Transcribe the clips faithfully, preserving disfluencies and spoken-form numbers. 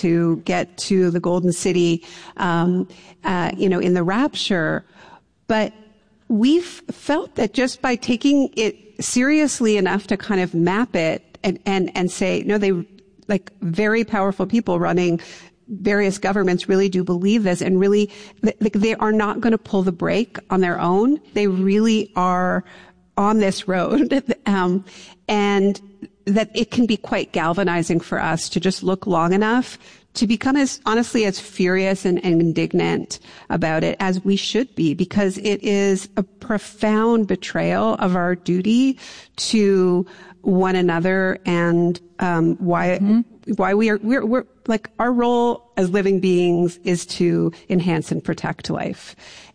to get to the Golden City, um, uh, you know, in the rapture. But we've felt that just by taking it seriously enough to kind of map it and, and, and say, no, they, like very powerful people running various governments really do believe this and really, they are not going to pull the brake on their own. They really are on this road. um, and that it can be quite galvanizing for us to just look long enough to become as, honestly, as furious and, and indignant about it as we should be, because it is a profound betrayal of our duty to one another and, um, why, mm-hmm. why we are, we're, we're, like, our role as living beings is to enhance and protect life.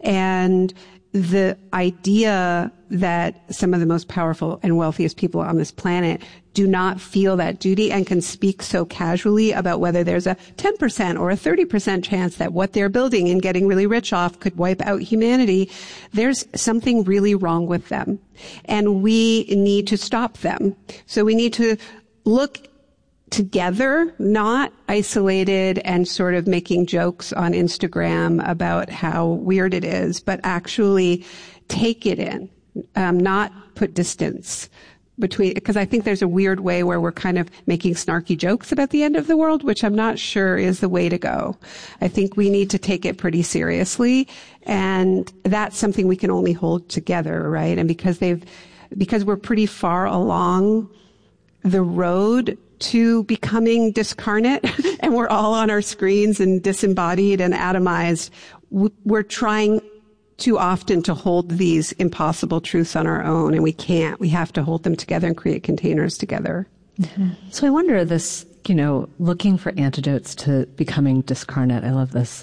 And the idea that some of the most powerful and wealthiest people on this planet do not feel that duty and can speak so casually about whether there's a ten percent or a thirty percent chance that what they're building and getting really rich off could wipe out humanity, there's something really wrong with them. And we need to stop them. So we need to look together, not isolated and sort of making jokes on Instagram about how weird it is, but actually take it in, um, not put distance between, because I think there's a weird way where we're kind of making snarky jokes about the end of the world, which I'm not sure is the way to go. I think we need to take it pretty seriously, and that's something we can only hold together, right? And because they've, because we're pretty far along the road to becoming discarnate and we're all on our screens and disembodied and atomized, we're trying too often to hold these impossible truths on our own, and we can't. We have to hold them together and create containers together. Mm-hmm. So I wonder this, you know, looking for antidotes to becoming discarnate. I love this.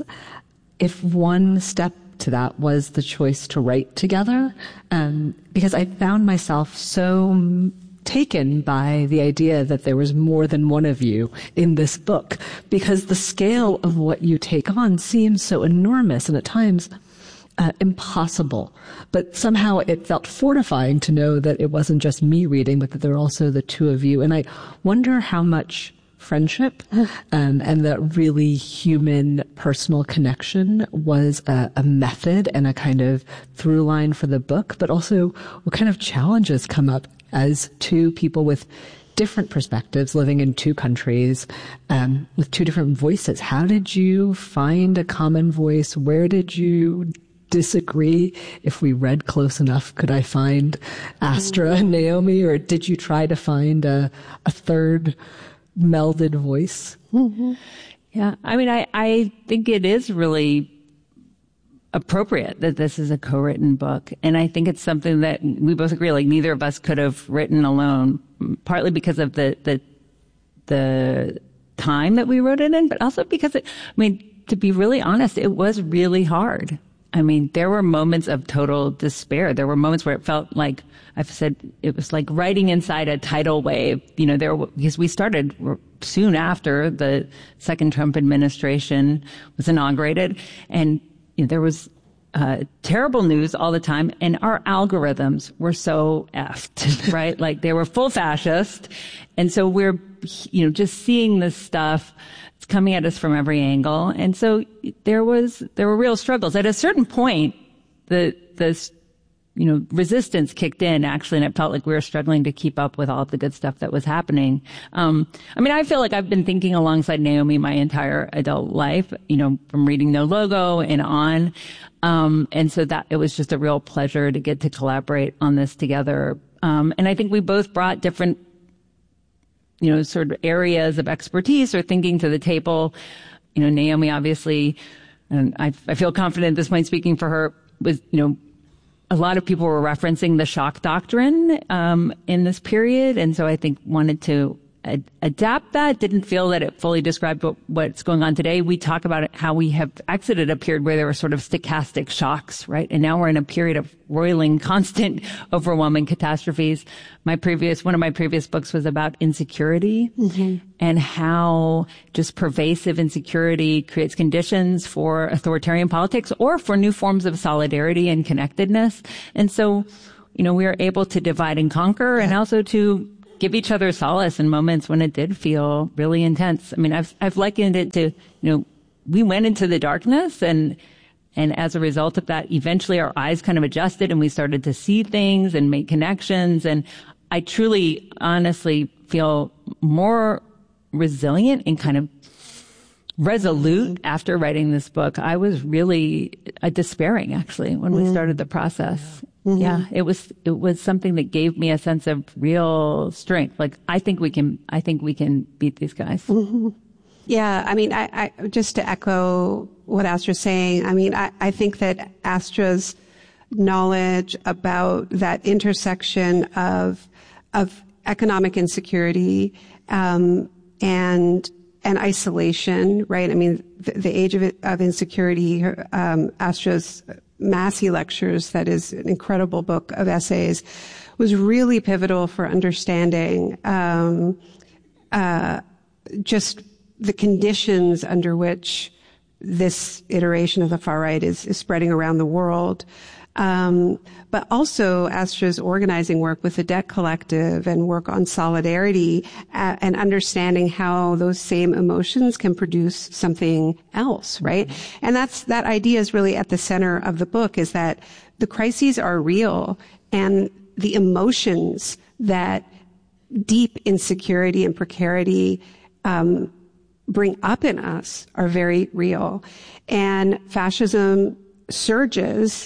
If one step to that was the choice to write together, um, because I found myself so taken by the idea that there was more than one of you in this book, because the scale of what you take on seems so enormous and at times uh, impossible. But somehow it felt fortifying to know that it wasn't just me reading, but that there were also the two of you. And I wonder how much friendship um, and that really human personal connection was a, a method and a kind of through line for the book, but also what kind of challenges come up as two people with different perspectives living in two countries, um, with two different voices. How did you find a common voice? Where did you disagree? If we read close enough, could I find Astra and Naomi, or did you try to find a, a third melded voice? Mm-hmm. Yeah, I mean, I, I think it is really appropriate that this is a co-written book. And I think it's something that we both agree, like neither of us could have written alone, partly because of the, the, the time that we wrote it in, but also because it, I mean, to be really honest, it was really hard. I mean, there were moments of total despair. There were moments where it felt like, I've said, it was like writing inside a tidal wave. You know, there, because we started soon after the second Trump administration was inaugurated, and you know, there was uh, terrible news all the time, and our algorithms were so effed, right? Like they were full fascist, and so we're, you know, just seeing this stuff. It's coming at us from every angle, and so there was there were real struggles. At a certain point, the the you know resistance kicked in actually, and it felt like we were struggling to keep up with all of the good stuff that was happening. Um, I mean, I feel like I've been thinking alongside Naomi my entire adult life, you know, from reading No Logo and on, um, and so that it was just a real pleasure to get to collaborate on this together. Um, and I think we both brought different, you know, sort of areas of expertise or thinking to the table. You know, Naomi obviously, and I, I feel confident at this point speaking for her, was, you know, a lot of people were referencing the shock doctrine um, in this period, and so I think wanted to ad- adapt that. Didn't feel that it fully described what, what's going on today. We talk about it, how we have exited a period where there were sort of stochastic shocks, right? And now we're in a period of roiling, constant, overwhelming catastrophes. My previous, one of my previous books was about insecurity mm-hmm. and how just pervasive insecurity creates conditions for authoritarian politics or for new forms of solidarity and connectedness. And so, you know, we are able to divide and conquer and also to give each other solace in moments when it did feel really intense. I mean, I've, I've likened it to, you know, we went into the darkness and, and as a result of that, eventually our eyes kind of adjusted and we started to see things and make connections. And I truly, honestly feel more resilient and kind of resolute after writing this book. I was really uh, despairing, actually, when we started the process. Mm-hmm. Yeah, it was it was something that gave me a sense of real strength. Like, I think we can, I think we can beat these guys. Mm-hmm. Yeah, I mean, I, I just to echo what Astra's saying, I mean, I, I think that Astra's knowledge about that intersection of of economic insecurity um, and and isolation, right? I mean, the, the age of of insecurity. Um, Astra's Massey Lectures, that is an incredible book of essays, was really pivotal for understanding um, uh, just the conditions under which this iteration of the far right is, is spreading around the world. Um, but also Astra's organizing work with the Debt Collective and work on solidarity uh, and understanding how those same emotions can produce something else, right? Mm-hmm. And that's, that idea is really at the center of the book, is that the crises are real and the emotions that deep insecurity and precarity, um, bring up in us are very real. And fascism surges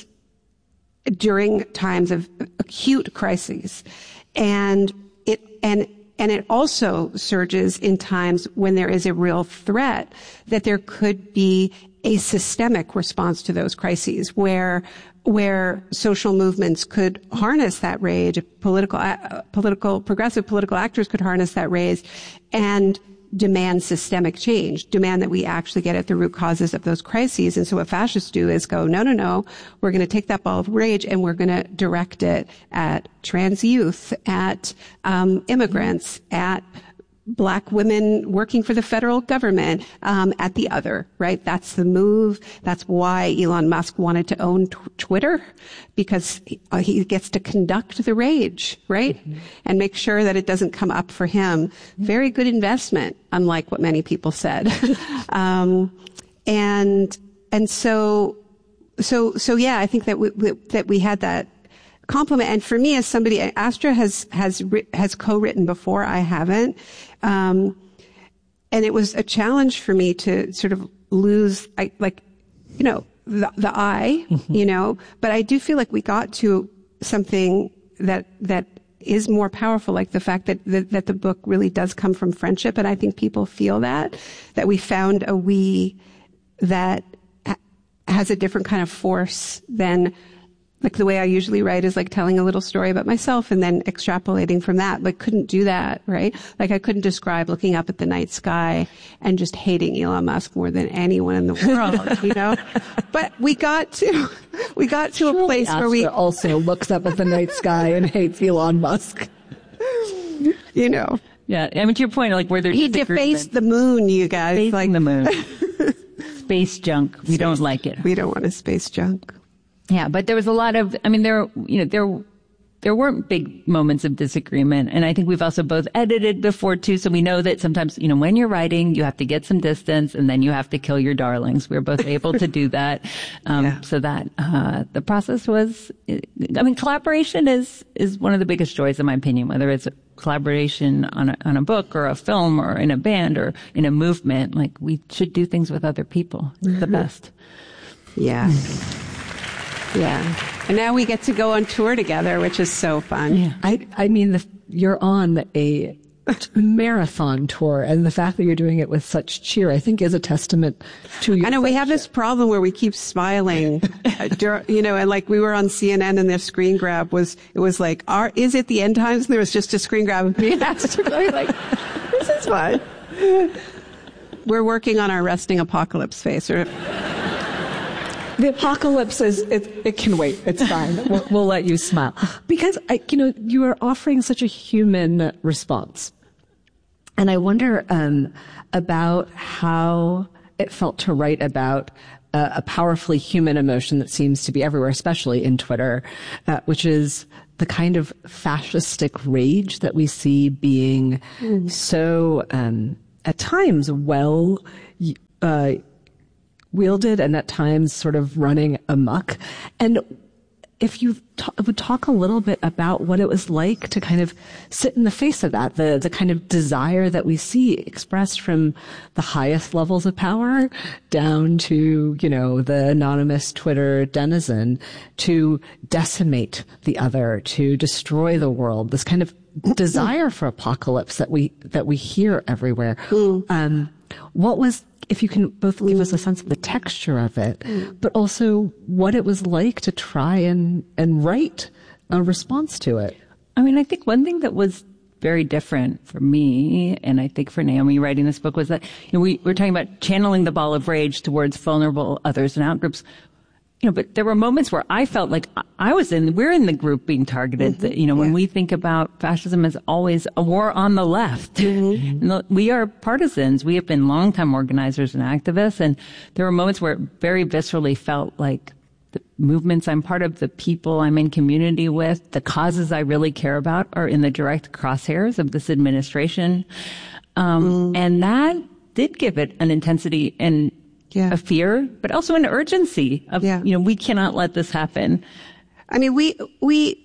during times of acute crises. And it, and, and it also surges in times when there is a real threat that there could be a systemic response to those crises where, where social movements could harness that rage, political, uh, political, progressive political actors could harness that rage and demand systemic change, demand that we actually get at the root causes of those crises. And so what fascists do is go, no, no, no, we're going to take that ball of rage and we're going to direct it at trans youth, at um, immigrants, at Black women working for the federal government, um, at the other, right? That's the move. That's why Elon Musk wanted to own t- Twitter, because he, uh, he gets to conduct the rage, right? Mm-hmm. And make sure that it doesn't come up for him. Very good investment, unlike what many people said. um, and, and so, so, so yeah, I think that we, we that we had that compliment. And for me, as somebody, Astra has, has, has co-written before, I haven't. Um, and it was a challenge for me to sort of lose, I, like, you know, the, the I, mm-hmm. you know, but I do feel like we got to something that, that is more powerful, like the fact that, that, that the book really does come from friendship. And I think people feel that, that we found a we that ha- has a different kind of force than, like the way I usually write is like telling a little story about myself and then extrapolating from that, but couldn't do that, right? Like I couldn't describe looking up at the night sky and just hating Elon Musk more than anyone in the world, you know? But we got to, we got to Surely a place Astra where we also looks up at the night sky and hates Elon Musk. You know. Yeah. I mean, to your point, like where there's He defaced the moon, you guys. Facing like the moon. Space junk. We space, don't like it. We don't want a space junk. Yeah, but there was a lot of, I mean, there, you know, there, there weren't big moments of disagreement. And I think we've also both edited before too. So we know that sometimes, you know, when you're writing, you have to get some distance and then you have to kill your darlings. We were both able to do that. Um, yeah. so that, uh, the process was, I mean, collaboration is, is one of the biggest joys in my opinion, whether it's a collaboration on a, on a book or a film or in a band or in a movement. Like we should do things with other people. It's mm-hmm. the best. Yeah. Yeah. And now we get to go on tour together, which is so fun. Yeah. I, I mean, the, you're on a marathon tour, and the fact that you're doing it with such cheer, I think is a testament to your I know we have this problem where we keep smiling, you know, and like we were on C N N and their screen grab was, it was like, are, is it the end times? And there was just a screen grab of me and Astra going like, this is fun. We're working on our resting apocalypse face. Or, the apocalypse is, it, it can wait. It's fine. We'll, we'll let you smile. Because, I, you know, you are offering such a human response. And I wonder um, about how it felt to write about a, a powerfully human emotion that seems to be everywhere, especially in Twitter, uh, which is the kind of fascistic rage that we see being mm. so, um, at times well, uh, wielded and at times sort of running amok. And if you t- would talk a little bit about what it was like to kind of sit in the face of that, the, the kind of desire that we see expressed from the highest levels of power down to, you know, the anonymous Twitter denizen to decimate the other, to destroy the world, this kind of desire for apocalypse that we, that we hear everywhere. Mm. Um, what was, if you can both give us a sense of the texture of it, mm. but also what it was like to try and, and write a response to it. I mean, I think one thing that was very different for me, and I think for Naomi writing this book, was that, you know, we were talking about channeling the ball of rage towards vulnerable others and outgroups. You know, but there were moments where I felt like I was in, we're in the group being targeted. Mm-hmm. That, you know, yeah. when we think about fascism as always a war on the left, mm-hmm. and the, we are partisans. We have been longtime organizers and activists. And there were moments where it very viscerally felt like the movements I'm part of, the people I'm in community with, the causes I really care about are in the direct crosshairs of this administration. Um, mm. And that did give it an intensity and Yeah. a fear, but also an urgency of, yeah. you know, we cannot let this happen. I mean, we, we,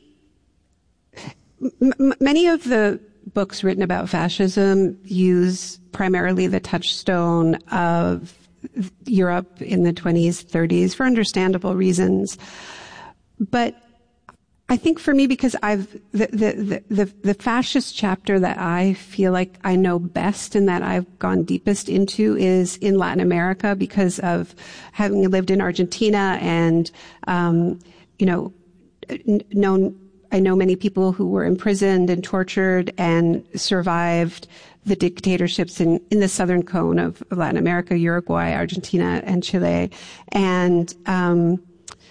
m- many of the books written about fascism use primarily the touchstone of Europe in the twenties, thirties for understandable reasons. But I think for me, because I've, the, the, the, the fascist chapter that I feel like I know best and that I've gone deepest into is in Latin America, because of having lived in Argentina and, um, you know, known, I know many people who were imprisoned and tortured and survived the dictatorships in, in the southern cone of Latin America, Uruguay, Argentina, and Chile. And, um,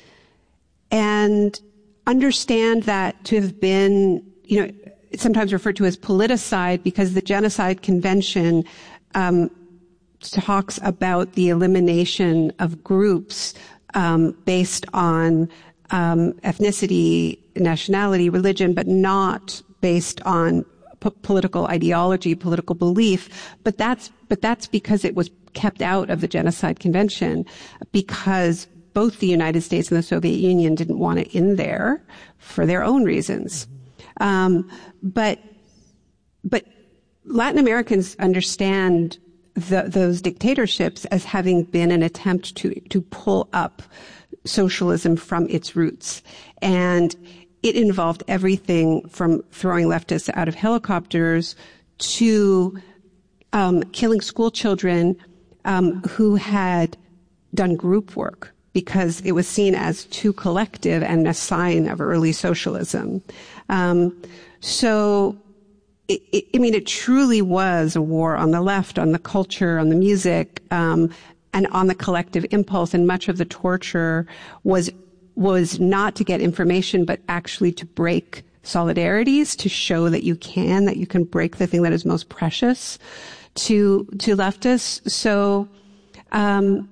and, understand that to have been, you know, sometimes referred to as politicide, because the Genocide Convention um, talks about the elimination of groups um, based on um, ethnicity, nationality, religion, but not based on p- political ideology, political belief. But that's but that's because it was kept out of the Genocide Convention, because both the United States and the Soviet Union didn't want it in there for their own reasons. Um, but, but Latin Americans understand the, those dictatorships as having been an attempt to, to pull up socialism from its roots. And it involved everything from throwing leftists out of helicopters to, um, killing school children, um, who had done group work, because it was seen as too collective and a sign of early socialism. Um, so, it, it, I mean, it truly was a war on the left, on the culture, on the music, um, and on the collective impulse. And much of the torture was was not to get information, but actually to break solidarities, to show that you can, that you can break the thing that is most precious to to leftists. So. Um,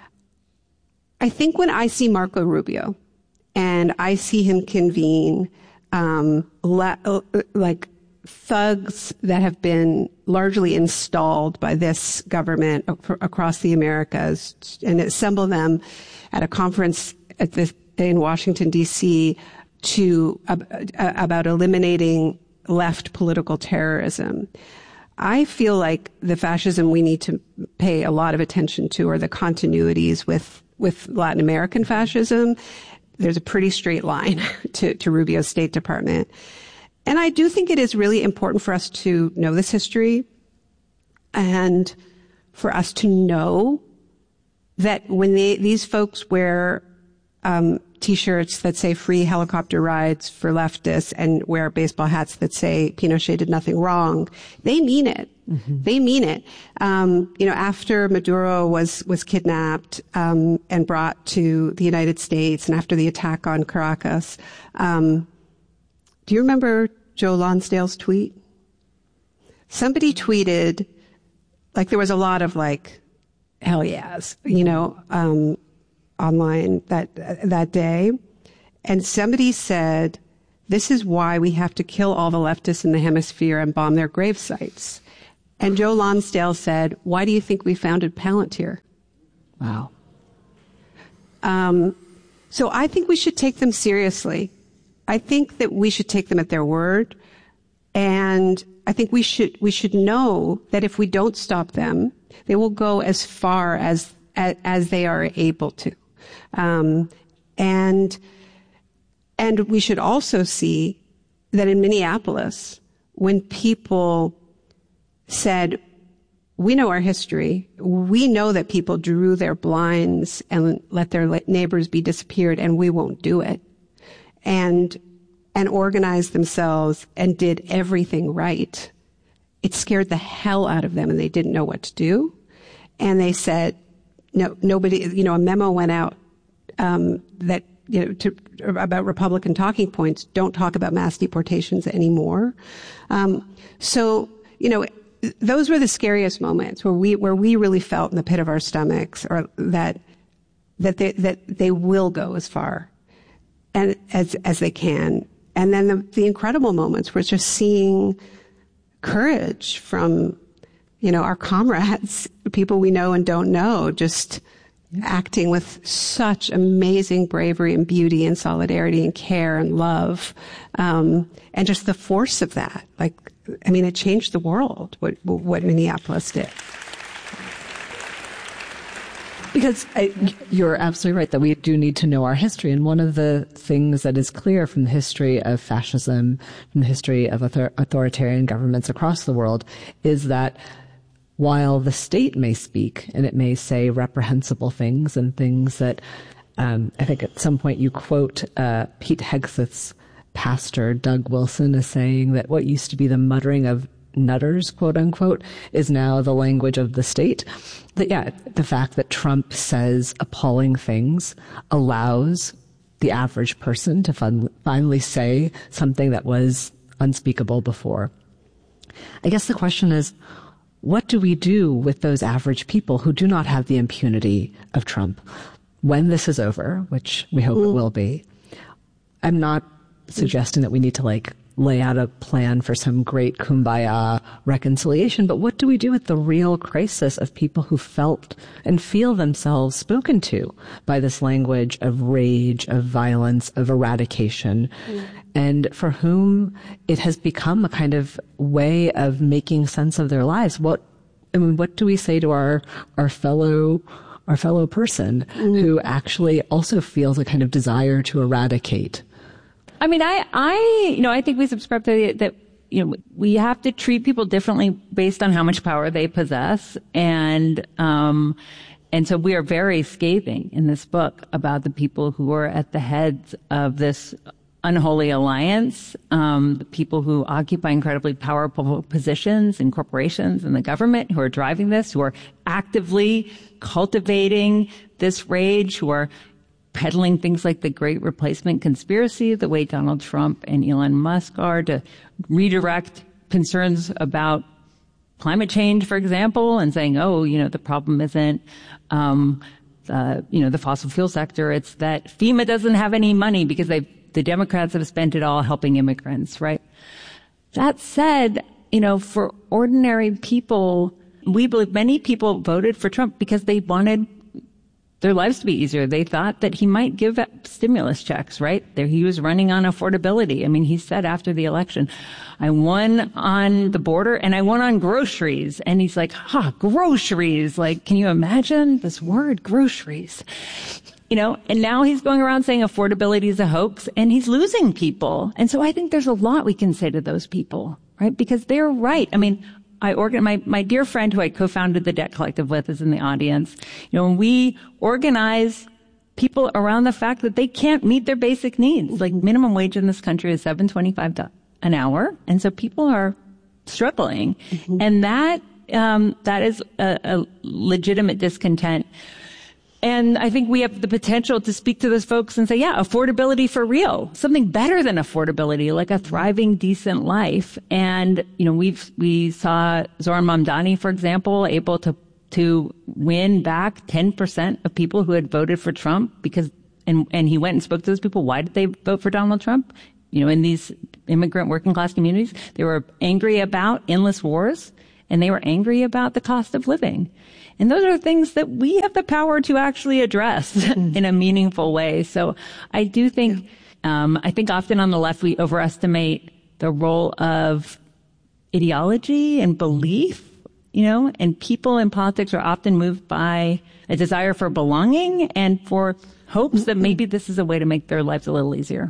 I think when I see Marco Rubio and I see him convene, um, la- like thugs that have been largely installed by this government ac- across the Americas, and assemble them at a conference at the, in Washington, D C to, uh, about eliminating left political terrorism. I feel like the fascism we need to pay a lot of attention to are the continuities with with Latin American fascism. There's a pretty straight line to, to Rubio's State Department. And I do think it is really important for us to know this history, and for us to know that when they, these folks wear um, T-shirts that say free helicopter rides for leftists and wear baseball hats that say Pinochet did nothing wrong, they mean it. Mm-hmm. They mean it. Um, you know, after Maduro was, was kidnapped, um, and brought to the United States, and after the attack on Caracas, um, do you remember Joe Lonsdale's tweet? Somebody tweeted, like, there was a lot of like, hell yes, you know, um, online that that day, and somebody said, "This is why we have to kill all the leftists in the hemisphere and bomb their grave sites." And Joe Lonsdale said, "Why do you think we founded Palantir?" Wow. Um, so I think we should take them seriously. I think that we should take them at their word, and I think we should we should know that if we don't stop them, they will go as far as as, as they are able to, um, and and we should also see that in Minneapolis, when people said, "We know our history. We know that people drew their blinds and let their neighbors be disappeared, and we won't do it," and and organized themselves and did everything right. It scared the hell out of them, and they didn't know what to do. And they said, "No, nobody." You know, a memo went out um, that you know to, about Republican talking points. Don't talk about mass deportations anymore. Um, so you know. Those were the scariest moments where we where we really felt in the pit of our stomachs, or that that they that they will go as far and as as they can. And then the, the incredible moments were just seeing courage from, you know, our comrades, people we know and don't know, just acting with such amazing bravery and beauty and solidarity and care and love, um, and just the force of that. Like, I mean, it changed the world, what, what Minneapolis did. Because I, you're absolutely right that we do need to know our history. And one of the things that is clear from the history of fascism, from the history of author- authoritarian governments across the world, is that while the state may speak and it may say reprehensible things and things that um, I think at some point you quote uh, Pete Hegseth's pastor, Doug Wilson, as saying that what used to be the muttering of nutters, quote unquote, is now the language of the state. That, yeah, the fact that Trump says appalling things allows the average person to fun- finally say something that was unspeakable before. I guess the question is, what do we do with those average people who do not have the impunity of Trump when this is over, which we hope mm. it will be? I'm not suggesting that we need to like lay out a plan for some great kumbaya reconciliation, but what do we do with the real crisis of people who felt and feel themselves spoken to by this language of rage, of violence, of eradication, mm. and for whom it has become a kind of way of making sense of their lives? What, I mean, what do we say to our, our fellow our fellow person mm. who actually also feels a kind of desire to eradicate? I mean, I, I, you know, I think we subscribe to the, that, you know, we have to treat people differently based on how much power they possess. And, um, and so we are very scathing in this book about the people who are at the heads of this unholy alliance, um, the people who occupy incredibly powerful positions in corporations and the government who are driving this, who are actively cultivating this rage, who are peddling things like the Great Replacement conspiracy, the way Donald Trump and Elon Musk are, to redirect concerns about climate change, for example, and saying, oh, you know, the problem isn't, um, uh, you know, the fossil fuel sector. It's that FEMA doesn't have any money because they, the Democrats have spent it all helping immigrants, right? That said, you know, for ordinary people, we believe many people voted for Trump because they wanted their lives to be easier. They thought that he might give stimulus checks, right? There, he was running on affordability. I mean, he said after the election, I won on the border and I won on groceries. And he's like, ha, huh, groceries. Like, can you imagine this word, groceries? You know, and now he's going around saying affordability is a hoax and he's losing people. And so I think there's a lot we can say to those people, right? Because they're right. I mean, I organ- my, my dear friend who I co-founded the Debt Collective with is in the audience. You know, when we organize people around the fact that they can't meet their basic needs. Like minimum wage in this country is seven twenty-five an hour. And so people are struggling. Mm-hmm. And that, um, that is a, a legitimate discontent. And I think we have the potential to speak to those folks and say, yeah, affordability for real, something better than affordability, like a thriving, decent life. And, you know, we've, we saw Zoran Mamdani, for example, able to to win back ten percent of people who had voted for Trump because, and, and he went and spoke to those people. Why did they vote for Donald Trump? You know, in these immigrant working class communities, they were angry about endless wars and they were angry about the cost of living. And those are things that we have the power to actually address mm-hmm. in a meaningful way. So I do think, um, I think often on the left, we overestimate the role of ideology and belief. You know, and people in politics are often moved by a desire for belonging and for hopes that maybe this is a way to make their lives a little easier.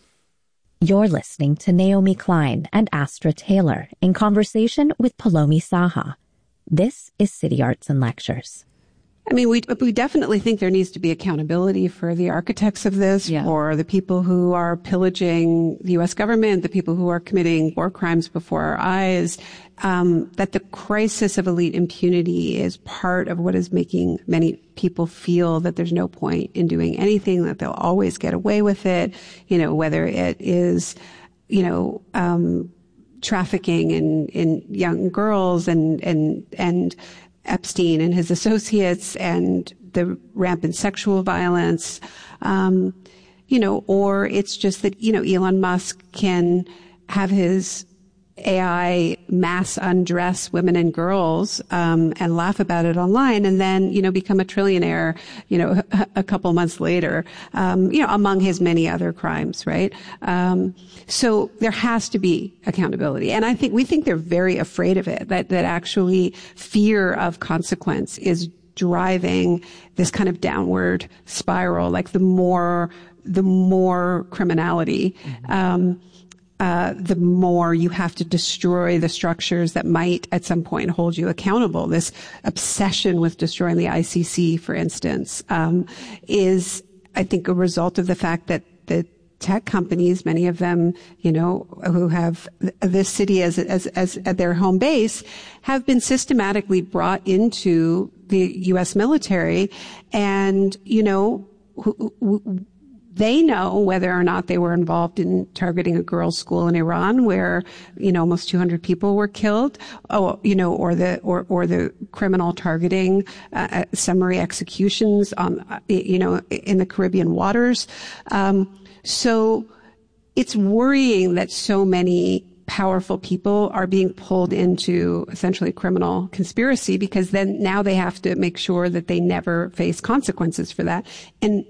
You're listening to Naomi Klein and Astra Taylor in conversation with Palomi Saha. This is City Arts and Lectures. I mean, we we definitely think there needs to be accountability for the architects of this, yeah. for the people who are pillaging the U S government, the people who are committing war crimes before our eyes, um, that the crisis of elite impunity is part of what is making many people feel that there's no point in doing anything, that they'll always get away with it, you know, whether it is, you know, um, trafficking in, in young girls and, and, and, Epstein and his associates and the rampant sexual violence, um, you know, or it's just that, you know, Elon Musk can have his A I mass undress women and girls, um, and laugh about it online and then, you know, become a trillionaire, you know, a, a couple months later, um, you know, among his many other crimes, right? Um, so there has to be accountability. And I think, we think they're very afraid of it, that, that actually fear of consequence is driving this kind of downward spiral, like the more, the more criminality, mm-hmm. um, Uh, the more you have to destroy the structures that might at some point hold you accountable. This obsession with destroying the I C C, for instance, um, is, I think, a result of the fact that the tech companies, many of them, you know, who have this city as, as, as their home base, have been systematically brought into the U S military and, you know, who, who, they know whether or not they were involved in targeting a girls' school in Iran where, you know, almost two hundred people were killed. Oh, you know, or the, or, or the criminal targeting, uh, summary executions on, uh, you know, in the Caribbean waters. Um, so it's worrying that so many powerful people are being pulled into essentially criminal conspiracy because then now they have to make sure that they never face consequences for that. And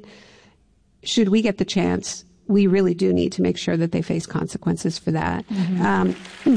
should we get the chance, we really do need to make sure that they face consequences for that. Mm-hmm. Um,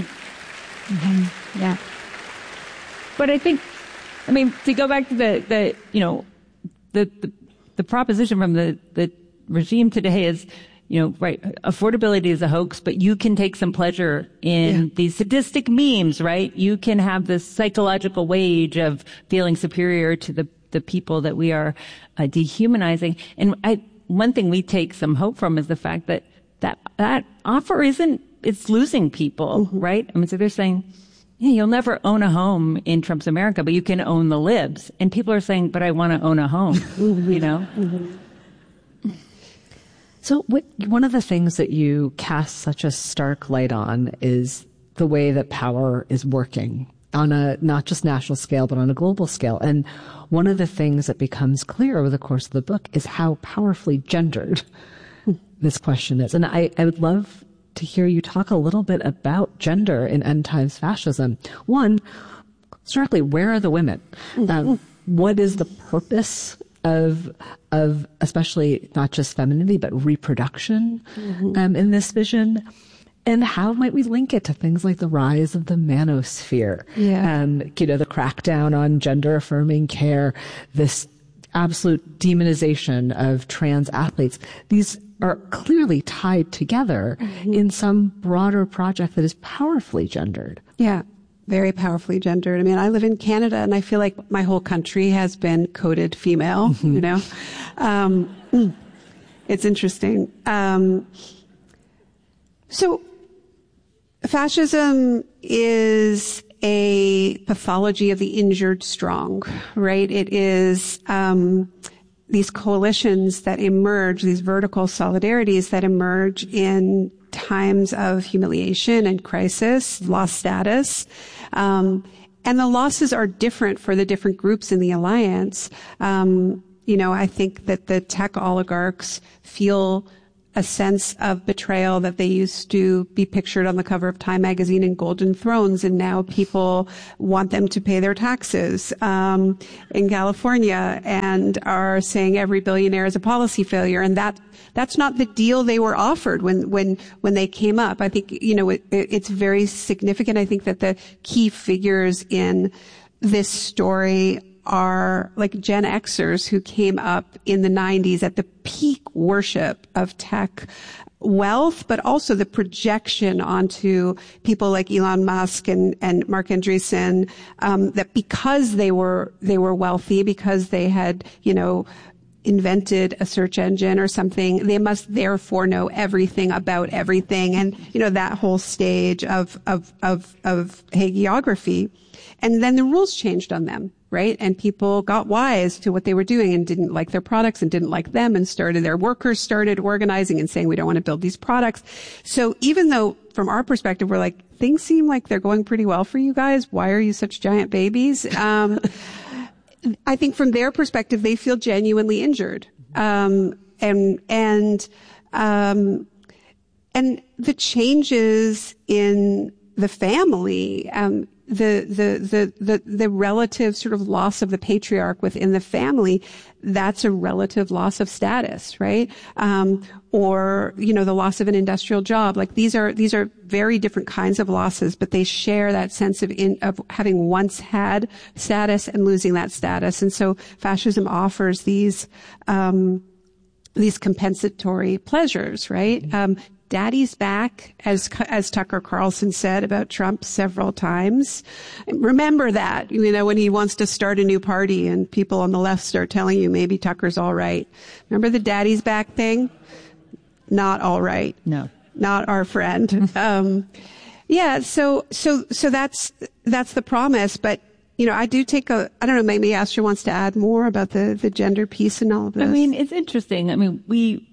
mm-hmm. Yeah. But I think, I mean, to go back to the, the you know, the, the, the proposition from the, the regime today is, you know, right, affordability is a hoax, but you can take some pleasure in yeah. these sadistic memes, right? You can have this psychological wage of feeling superior to the, the people that we are uh, dehumanizing. And I, one thing we take some hope from is the fact that that, that offer isn't, it's losing people, mm-hmm. right? I mean, so they're saying, yeah, you'll never own a home in Trump's America, but you can own the libs. And people are saying, but I want to own a home, you know? Mm-hmm. So what, one of the things that you cast such a stark light on is the way that power is working on a not just national scale, but on a global scale. And one of the things that becomes clear over the course of the book is how powerfully gendered this question is. And I, I would love to hear you talk a little bit about gender in End Times Fascism. One, starkly, where are the women? Um, what is the purpose of of especially not just femininity, but reproduction mm-hmm. um, in this vision? And how might we link it to things like the rise of the manosphere? Yeah. Um, you know, the crackdown on gender-affirming care, this absolute demonization of trans athletes. These are clearly tied together mm-hmm. in some broader project that is powerfully gendered. Yeah, very powerfully gendered. I mean, I live in Canada, and I feel like my whole country has been coded female, mm-hmm. you know? Um, it's interesting. Um, so... Fascism is a pathology of the injured strong, right? It is um, these coalitions that emerge, these vertical solidarities that emerge in times of humiliation and crisis, lost status, um, and the losses are different for the different groups in the alliance. Um, you know, I think that the tech oligarchs feel a sense of betrayal that they used to be pictured on the cover of Time magazine in golden thrones, and now people want them to pay their taxes um, in California and are saying every billionaire is a policy failure, and that that's not the deal they were offered when when when they came up. I think you know it, it's very significant. I think that the key figures in this story are like Gen Xers who came up in the nineties at the peak worship of tech wealth, but also the projection onto people like Elon Musk and, and Mark Andreessen, um, that because they were, they were wealthy, because they had, you know, invented a search engine or something, they must therefore know everything about everything. And, you know, that whole stage of, of, of, of hagiography. And then the rules changed on them, right? And people got wise to what they were doing and didn't like their products and didn't like them and started, their workers started organizing and saying, we don't want to build these products. So even though from our perspective, we're like, things seem like they're going pretty well for you guys. Why are you such giant babies? Um, I think from their perspective, they feel genuinely injured. Um, and, and, um, and the changes in the family, um, the, the, the, the, the relative sort of loss of the patriarch within the family, that's a relative loss of status, right? Um, or, you know, the loss of an industrial job. Like these are, these are very different kinds of losses, but they share that sense of in, of having once had status and losing that status. And so fascism offers these, um, these compensatory pleasures, right? Um, Daddy's back, as as Tucker Carlson said about Trump several times. Remember that, you know, when he wants to start a new party and people on the left start telling you maybe Tucker's all right. Remember the Daddy's back thing? Not all right. No. Not our friend. um, yeah, so so so that's that's the promise. But you know, I do take a. I don't know. Maybe Astra wants to add more about the the gender piece and all of this. I mean, it's interesting. I mean, we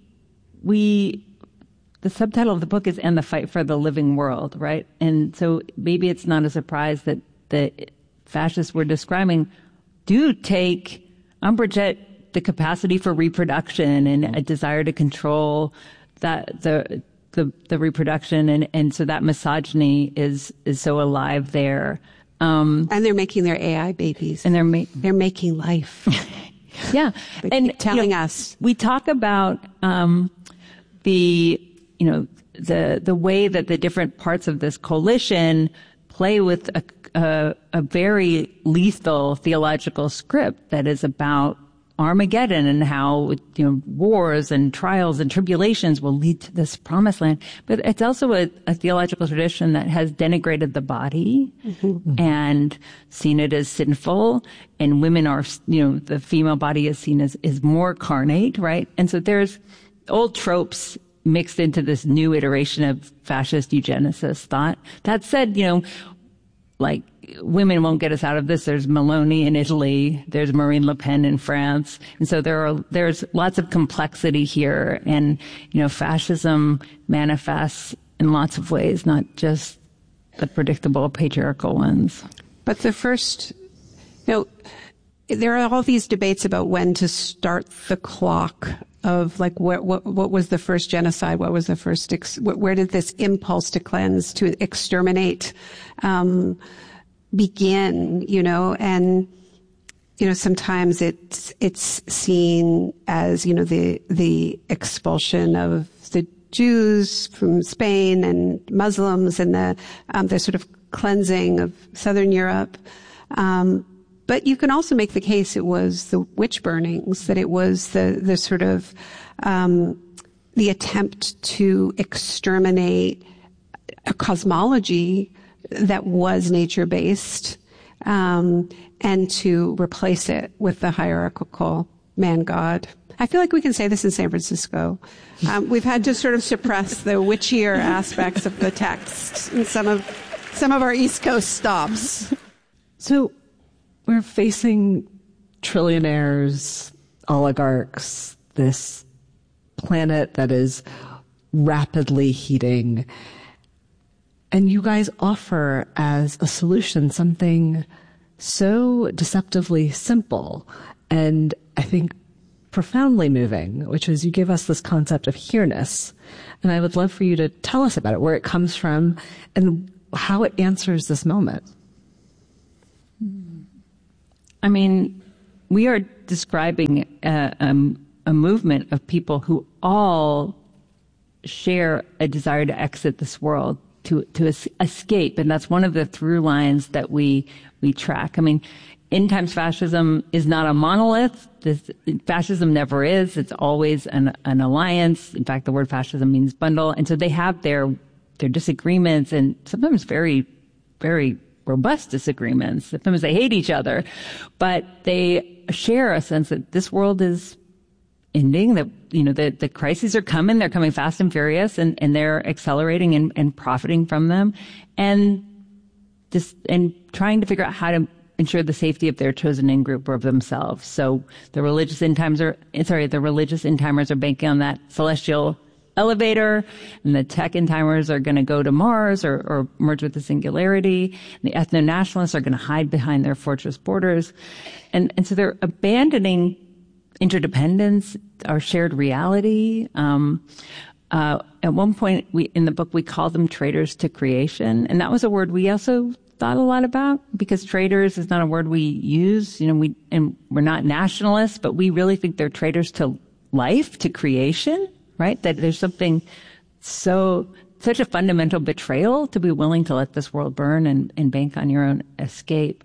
we. The subtitle of the book is "And the Fight for the Living World," right? And so maybe it's not a surprise that the fascists we're describing do take umbrage at the capacity for reproduction and a desire to control that the the, the reproduction, and, and so that misogyny is is so alive there. Um, and they're making their A I babies, and they're ma- they're making life. Yeah, they and keep telling you know, us we talk about um, the. you know, the the way that the different parts of this coalition play with a, a, a very lethal theological script that is about Armageddon and how, you know, wars and trials and tribulations will lead to this promised land. But it's also a, a theological tradition that has denigrated the body mm-hmm. and seen it as sinful. And women are, you know, the female body is seen as, is more carnate, right? And so there's old tropes mixed into this new iteration of fascist eugenicist thought. That said, you know, like, women won't get us out of this. There's Meloni in Italy. There's Marine Le Pen in France. And so there are, there's lots of complexity here. And, you know, fascism manifests in lots of ways, not just the predictable patriarchal ones. But the first, you know, there are all these debates about when to start the clock of like what what what was the first genocide, what was the first ex, where did this impulse to cleanse, to exterminate um begin, you know, and you know sometimes it's it's seen as, you know, the the expulsion of the Jews from Spain and Muslims and the um the sort of cleansing of Southern Europe. Um But you can also make the case it was the witch burnings, that it was the, the sort of, um, the attempt to exterminate a cosmology that was nature-based, um, and to replace it with the hierarchical man-god. I feel like we can say this in San Francisco. Um, we've had to sort of suppress the witchier aspects of the text in some of, some of our East Coast stops. So, we're facing trillionaires, oligarchs, this planet that is rapidly heating. And you guys offer as a solution something so deceptively simple and I think profoundly moving, which is you give us this concept of here-ness. And I would love for you to tell us about it, where it comes from and how it answers this moment. I mean, we are describing a, um, a movement of people who all share a desire to exit this world, to to es- escape, and that's one of the through lines that we we track. I mean, end times fascism is not a monolith. This, fascism never is. It's always an an alliance. In fact, the word fascism means bundle, and so they have their their disagreements and sometimes very very robust disagreements. Sometimes they hate each other, but they share a sense that this world is ending, that, you know, the, the crises are coming, they're coming fast and furious, and, and they're accelerating and, and profiting from them, and just, and trying to figure out how to ensure the safety of their chosen in group or of themselves. So the religious end times are, sorry, the religious end timers are banking on that celestial elevator, and the tech end timers are going to go to Mars or, or merge with the singularity. And the ethno-nationalists are going to hide behind their fortress borders. And, and so they're abandoning interdependence, our shared reality. Um, uh, at one point we, in the book, we call them traitors to creation. And that was a word we also thought a lot about, because traitors is not a word we use. You know, we, and we're not nationalists, but we really think they're traitors to life, to creation, right? That there's something so, such a fundamental betrayal to be willing to let this world burn and, and bank on your own escape.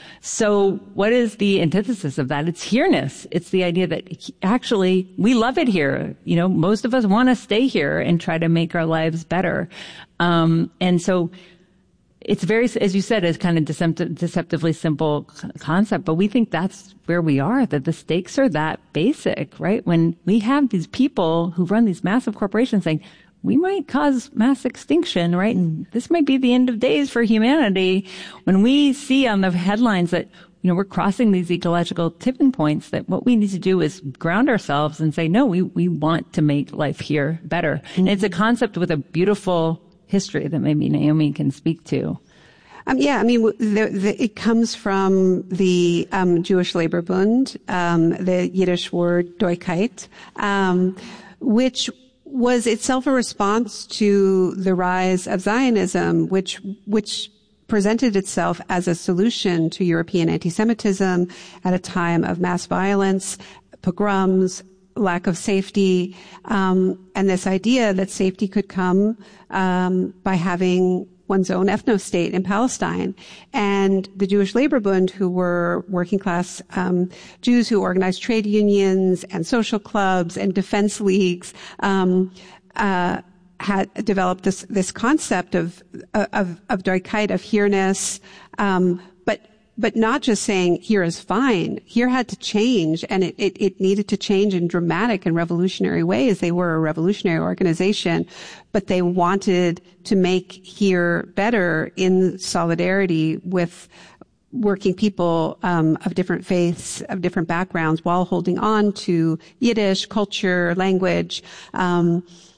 So what is the antithesis of that? It's here-ness. It's the idea that actually we love it here. You know, most of us want to stay here and try to make our lives better. Um, and so it's very, as you said, it's kind of deceptive, deceptively simple concept, but we think that's where we are, that the stakes are that basic, right? When we have these people who run these massive corporations saying, we might cause mass extinction, right? And this might be the end of days for humanity. When we see on the headlines that, you know, we're crossing these ecological tipping points, that what we need to do is ground ourselves and say, no, we, we want to make life here better. Mm-hmm. And it's a concept with a beautiful history that maybe Naomi can speak to. Um, yeah, I mean, the, the, it comes from the um, Jewish Labor Bund, um, the Yiddish word Doikait, um, which was itself a response to the rise of Zionism, which which presented itself as a solution to European anti-Semitism at a time of mass violence, pogroms, lack of safety, um, and this idea that safety could come um, by having one's own ethno-state in Palestine. And the Jewish Labor Bund, who were working class um, Jews who organized trade unions and social clubs and defense leagues, um, uh, had developed this this concept of of of Doikait, of here-ness, um, but but not just saying here is fine. Here had to change, and it, it, it needed to change in dramatic and revolutionary ways. They were a revolutionary organization, but they wanted to make here better in solidarity with working people um, of different faiths, of different backgrounds, while holding on to Yiddish culture, language. Um,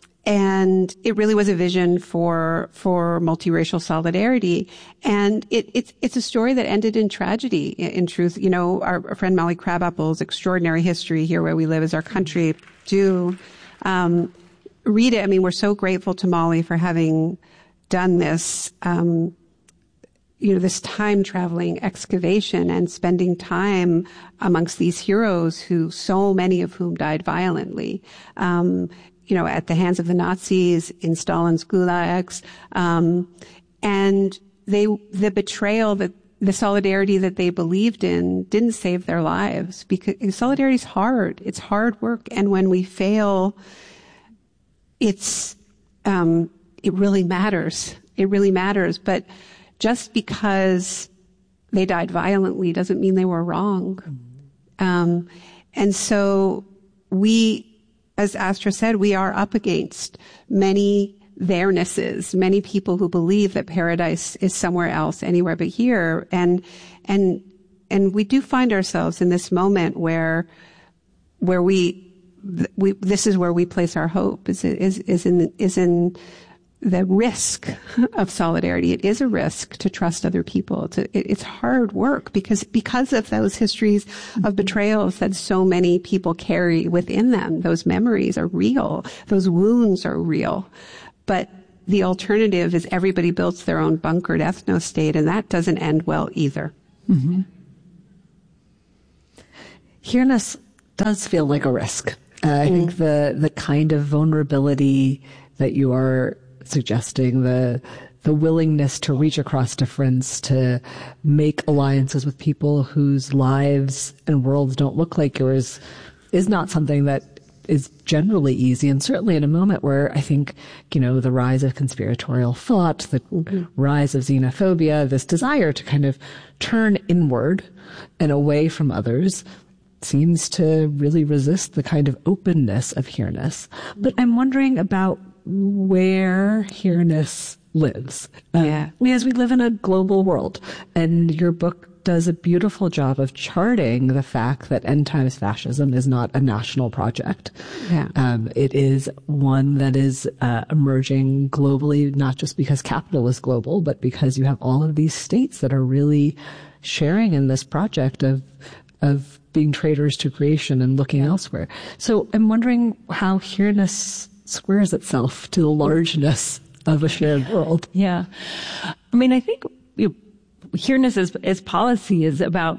And it really was a vision for, for multiracial solidarity. And it, it's, it's a story that ended in tragedy, in, in truth. You know, our, our friend Molly Crabapple's Extraordinary History, Here Where We Live Is Our Country, do, um, read it. I mean, we're so grateful to Molly for having done this, um, you know, this time traveling excavation and spending time amongst these heroes who, so many of whom died violently. Um, you know, at the hands of the Nazis, in Stalin's gulags, um, and they, the betrayal, that the solidarity that they believed in didn't save their lives, because solidarity is hard. It's hard work, and when we fail, it's um, it really matters. It really matters. But just because they died violently doesn't mean they were wrong. Um, and so we. As Astra said, we are up against many there-nesses, many people who believe that paradise is somewhere else, anywhere but here. And, and, and we do find ourselves in this moment where, where we, we, this is where we place our hope, is, is, is in, is in the risk of solidarity. It is a risk to trust other people. It's, a, it, it's hard work because because of those histories of betrayals that so many people carry within them. Those memories are real. Those wounds are real. But the alternative is everybody builds their own bunkered ethno-state, and that doesn't end well either. Mm-hmm. Here-ness does feel like a risk. Uh, I mm. think the the kind of vulnerability that you are suggesting, the the willingness to reach across difference, to make alliances with people whose lives and worlds don't look like yours, is not something that is generally easy. And certainly in a moment where I think, you know, the rise of conspiratorial thought, the mm-hmm. rise of xenophobia, this desire to kind of turn inward and away from others seems to really resist the kind of openness of here-ness. But I'm wondering about where here-ness lives. Yeah. Um, as we live in a global world, and your book does a beautiful job of charting the fact that end times fascism is not a national project. Yeah. Um, it is one that is uh, emerging globally, not just because capital is global, but because you have all of these states that are really sharing in this project of of being traitors to creation and looking yeah. elsewhere. So I'm wondering how here-ness squares itself to the largeness of a shared world. Yeah. I mean, I think you know, here-ness as, as policy is about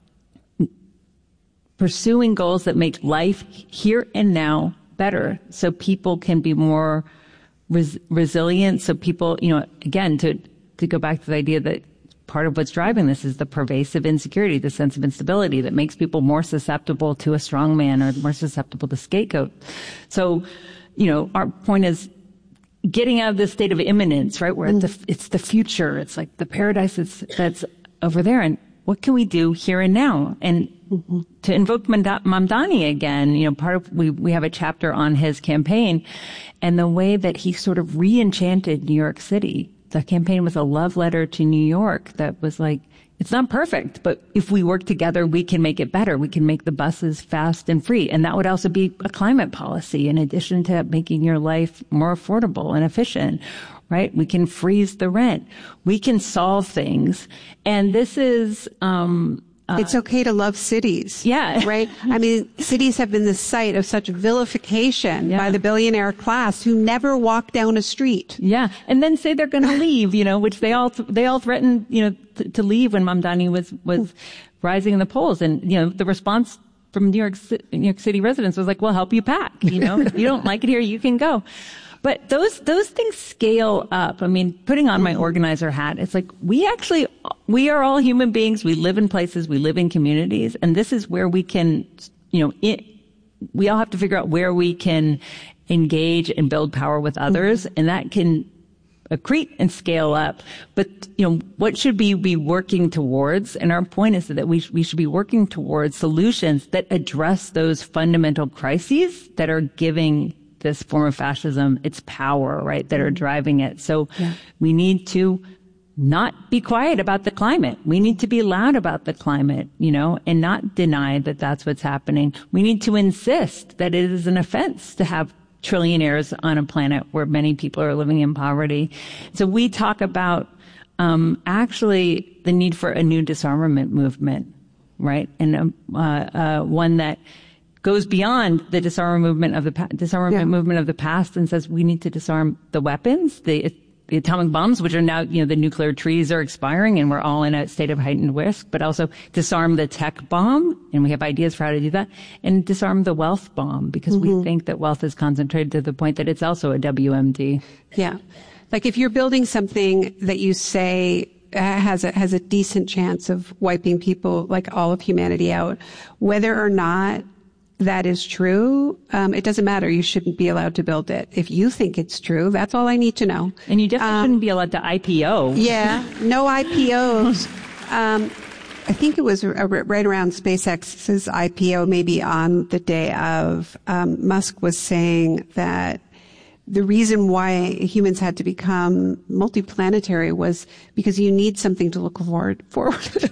pursuing goals that make life here and now better so people can be more res- resilient. So people, you know, again, to, to go back to the idea that part of what's driving this is the pervasive insecurity, the sense of instability that makes people more susceptible to a strong man or more susceptible to scapegoat. So, you know, our point is getting out of this state of imminence, right? Where mm. it's, the, it's the future. It's like the paradise that's, that's over there. And what can we do here and now? And mm-hmm. to invoke Mamdani again, you know, part of, we, we have a chapter on his campaign and the way that he sort of re-enchanted New York City. The campaign was a love letter to New York that was like, it's not perfect, but if we work together, we can make it better. We can make the buses fast and free. And that would also be a climate policy in addition to making your life more affordable and efficient, right? We can freeze the rent. We can solve things. And this is, um, Uh, it's okay to love cities. Yeah. Right? I mean, cities have been the site of such vilification yeah. by the billionaire class who never walk down a street. Yeah. And then say they're going to leave, you know, which they all, they all threatened, you know, t- to leave when Mamdani was, was rising in the polls. And, you know, the response from New York, New York City residents was like, we'll help you pack. You know, if you don't like it here, you can go. But those, those things scale up. I mean, putting on my organizer hat, it's like we actually, we are all human beings. We live in places, we live in communities, and this is where we can, you know, it, we all have to figure out where we can engage and build power with others, and that can accrete and scale up. But, you know, what should we be working towards? And our point is that we, we should be working towards solutions that address those fundamental crises that are giving this form of fascism its power, right, that are driving it. So yeah. we need to not be quiet about the climate. We need to be loud about the climate, you know, and not deny that that's what's happening. We need to insist that it is an offense to have trillionaires on a planet where many people are living in poverty. So we talk about um, actually the need for a new disarmament movement, right, and um, uh, uh, one that goes beyond the disarmament movement of the pa- disarmament yeah. movement of the past and says we need to disarm the weapons, the the atomic bombs, which are now, you know, the nuclear treaties are expiring and we're all in a state of heightened risk, but also disarm the tech bomb, and we have ideas for how to do that, and disarm the wealth bomb because mm-hmm. we think that wealth is concentrated to the point that it's also a W M D. Yeah. Like if you're building something that you say has a, has a decent chance of wiping people, like all of humanity out, whether or not that is true, um, it doesn't matter. You shouldn't be allowed to build it. If you think it's true, that's all I need to know. And you definitely um, shouldn't be allowed to I P O. Yeah, no I P Os. um, I think it was right around SpaceX's I P O, maybe on the day of, um, Musk was saying that the reason why humans had to become multiplanetary was because you need something to look forward forward.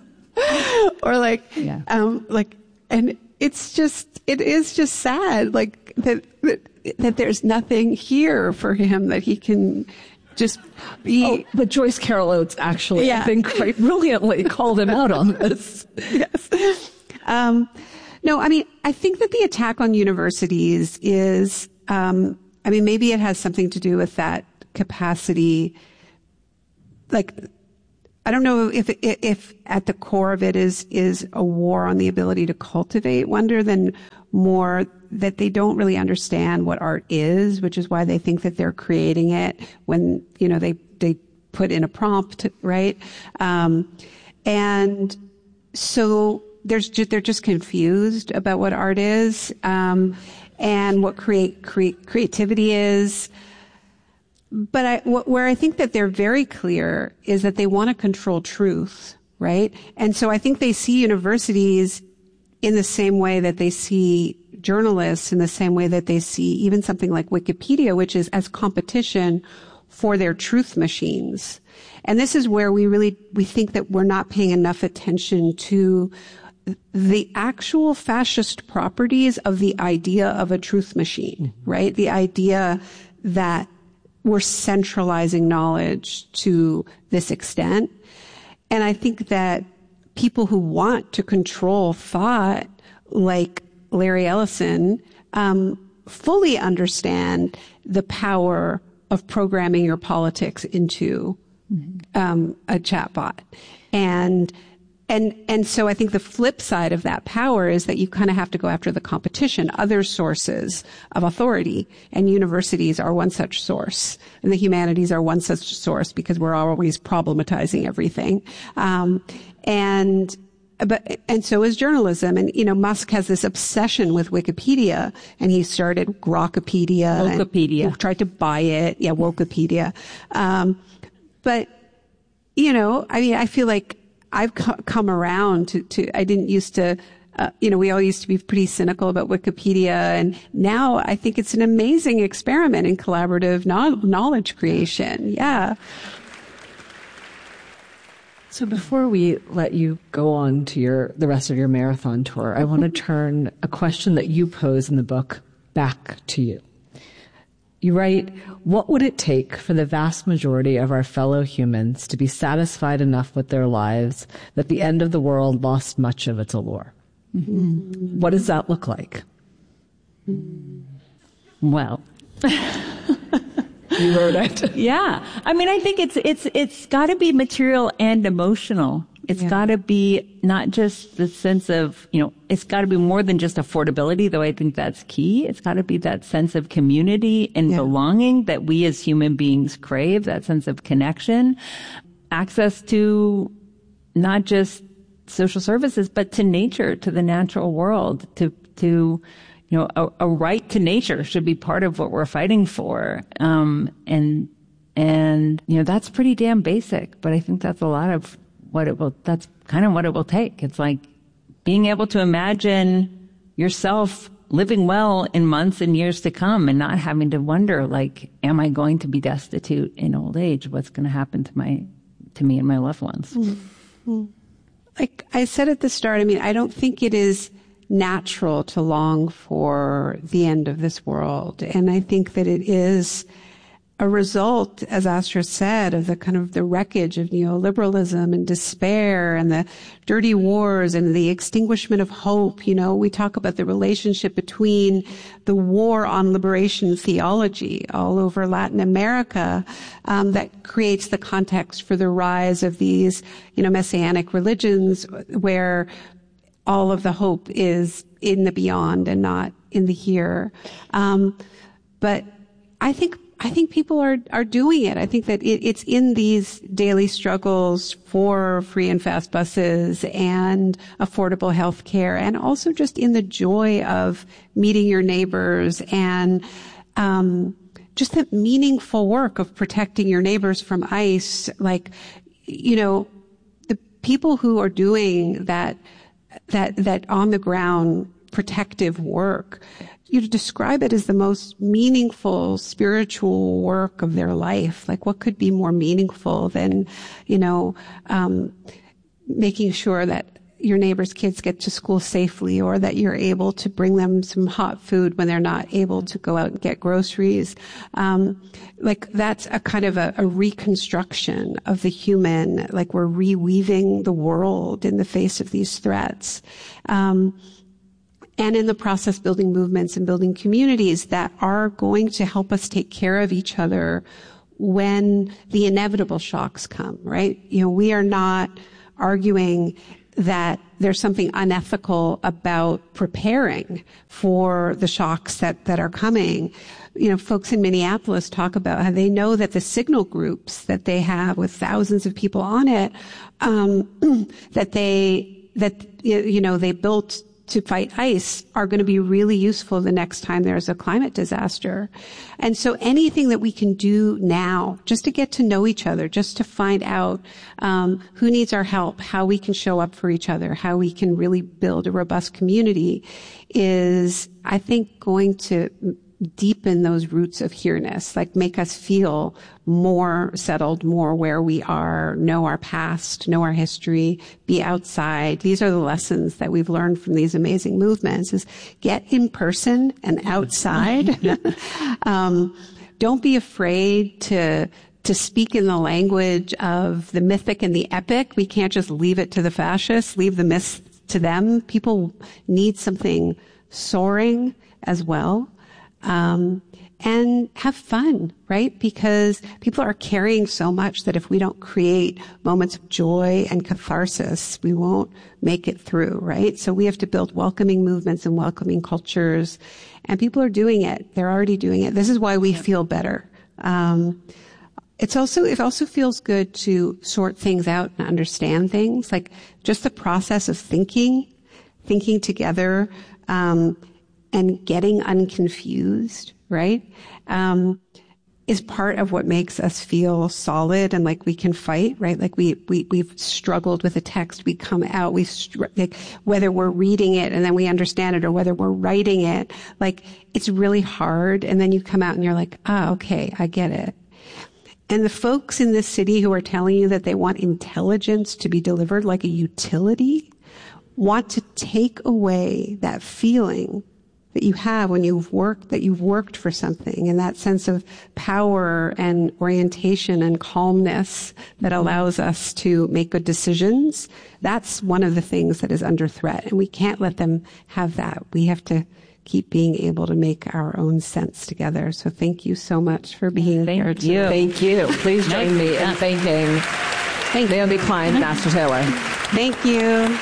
or like, yeah. um, like, and it's just, it is just sad, like, that, that that there's nothing here for him that he can just be. Oh, but Joyce Carol Oates actually, Yeah. I think, quite brilliantly called him out on this. Yes. Um, no, I mean, I think that the attack on universities is, um, I mean, maybe it has something to do with that capacity. Like, I don't know if, if at the core of it is, is a war on the ability to cultivate wonder than more that they don't really understand what art is, which is why they think that they're creating it when, you know, they, they put in a prompt, right? Um, and so there's just, they're just confused about what art is, um, and what create, create, creativity is. But I, wh- where I think that they're very clear is that they want to control truth, right? And so I think they see universities in the same way that they see journalists, in the same way that they see even something like Wikipedia, which is as competition for their truth machines. And this is where we really, we think that we're not paying enough attention to the actual fascist properties of the idea of a truth machine, right? The idea that we're centralizing knowledge to this extent. And I think that people who want to control thought, like Larry Ellison, um, fully understand the power of programming your politics into um, a chatbot. And And, and so I think the flip side of that power is that you kind of have to go after the competition, other sources of authority. And universities are one such source. And the humanities are one such source because we're always problematizing everything. Um, and, but, and so is journalism. And, you know, Musk has this obsession with Wikipedia, and he started Grokpedia. Wokepedia. And tried to buy it. Yeah, Wokepedia. Um, but, you know, I mean, I feel like I've come around to, to, I didn't used to, uh, you know, we all used to be pretty cynical about Wikipedia. And now I think it's an amazing experiment in collaborative no- knowledge creation. Yeah. So before we let you go on to your, the rest of your marathon tour, I want to turn a question that you pose in the book back to you. You write, what would it take for the vast majority of our fellow humans to be satisfied enough with their lives that the end of the world lost much of its allure? Mm-hmm. What does that look like? Well, you wrote it. Yeah. I mean, I think it's, it's, it's gotta be material and emotional. It's yeah. gotta be not just the sense of, you know, it's gotta be more than just affordability, though I think that's key. It's gotta be that sense of community and yeah. belonging that we as human beings crave, that sense of connection, access to not just social services, but to nature, to the natural world, to, to, you know, a, a right to nature should be part of what we're fighting for. Um, and, and, you know, that's pretty damn basic, but I think that's a lot of what it will, that's kind of what it will take. It's like being able to imagine yourself living well in months and years to come and not having to wonder, like, am I going to be destitute in old age? What's going to happen to my, to me and my loved ones? Mm-hmm. Like I said at the start, I mean, I don't think it is natural to long for the end of this world. And I think that it is a result, as Astra said, of the kind of the wreckage of neoliberalism and despair and the dirty wars and the extinguishment of hope. You know, we talk about the relationship between the war on liberation theology all over Latin America, um, that creates the context for the rise of these, you know, messianic religions where all of the hope is in the beyond and not in the here. Um, but I think I think people are, are doing it. I think that it, it's in these daily struggles for free and fast buses and affordable health care, and also just in the joy of meeting your neighbors and, um, just the meaningful work of protecting your neighbors from ICE. Like, you know, the people who are doing that, that, that on the ground protective work, you describe it as the most meaningful spiritual work of their life. Like, what could be more meaningful than, you know, um, making sure that your neighbor's kids get to school safely, or that you're able to bring them some hot food when they're not able to go out and get groceries. Um, like that's a kind of a, a reconstruction of the human, like we're reweaving the world in the face of these threats. Um, and in the process building movements and building communities that are going to help us take care of each other when the inevitable shocks come, right? You know, we are not arguing that there's something unethical about preparing for the shocks that, that are coming. You know, folks in Minneapolis talk about how they know that the signal groups that they have with thousands of people on it, um, that they, that, you know, they built to fight ICE are going to be really useful the next time there's a climate disaster. And so anything that we can do now, just to get to know each other, just to find out um, who needs our help, how we can show up for each other, how we can really build a robust community, is, I think, going to deepen those roots of here-ness, like make us feel more settled, more where we are, know our past, know our history, be outside. These are the lessons that we've learned from these amazing movements, is get in person and outside. um, don't be afraid to to speak in the language of the mythic and the epic. We can't just leave it to the fascists, leave the myths to them. People need something soaring as well. Um, and have fun, right? Because people are carrying so much that if we don't create moments of joy and catharsis, we won't make it through, right? So we have to build welcoming movements and welcoming cultures, and people are doing it. They're already doing it. This is why we feel better. Um, it's also, it also feels good to sort things out and understand things, like just the process of thinking, thinking together, um, and getting unconfused, right, um, is part of what makes us feel solid and like we can fight, right? Like we, we, we've struggled with a text, we come out, we, str- like whether we're reading it and then we understand it or whether we're writing it, like it's really hard. And then you come out and you're like, ah, okay, I get it. And the folks in this city who are telling you that they want intelligence to be delivered like a utility want to take away that feeling that you have when you've worked, that you've worked for something, and that sense of power and orientation and calmness that allows us to make good decisions. That's one of the things that is under threat, and we can't let them have that. We have to keep being able to make our own sense together. So thank you so much for being thank here today. You. Thank you. Please join me in thanking Thank Naomi Klein and Astra Taylor. Thank you.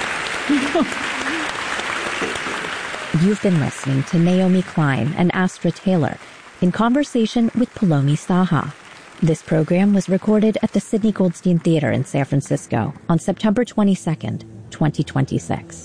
You've been listening to Naomi Klein and Astra Taylor in conversation with Palomi Saha. This program was recorded at the Sidney Goldstein Theater in San Francisco on September twenty-second, twenty twenty-six.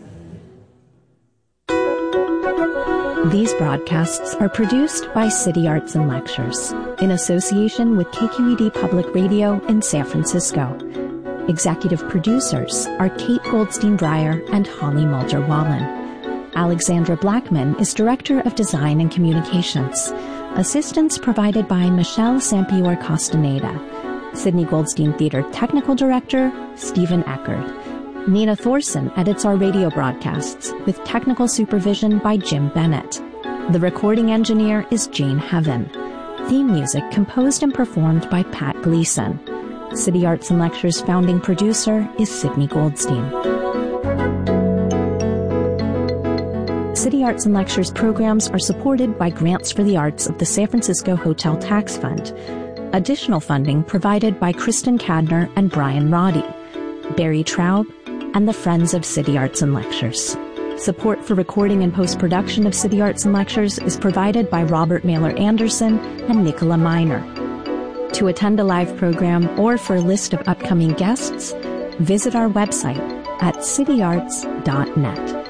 These broadcasts are produced by City Arts and Lectures in association with K Q E D Public Radio in San Francisco. Executive producers are Kate Goldstein-Breyer and Holly Mulder-Wallen. Alexandra Blackman is Director of Design and Communications. Assistance provided by Michelle Sampior Castaneda. Sidney Goldstein Theater Technical Director, Stephen Eckerd. Nina Thorson edits our radio broadcasts with technical supervision by Jim Bennett. The recording engineer is Jane Heaven. Theme music composed and performed by Pat Gleason. City Arts and Lectures founding producer is Sidney Goldstein. City Arts and Lectures programs are supported by grants for the arts of the San Francisco Hotel Tax Fund. Additional funding provided by Kristen Cadner and Brian Roddy, Barry Traub, and the Friends of City Arts and Lectures. Support for recording and post-production of City Arts and Lectures is provided by Robert Mailer Anderson and Nicola Miner. To attend a live program or for a list of upcoming guests, visit our website at city arts dot net.